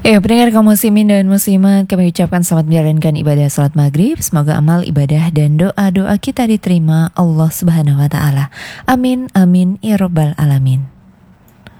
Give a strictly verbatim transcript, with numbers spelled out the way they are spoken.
Ya, pendengar kaum muslimin dan muslimat, kami ucapkan selamat menjalankan ibadah salat maghrib. Semoga amal ibadah dan doa-doa kita diterima Allah Subhanahu wa taala. Amin amin ya rabbal alamin.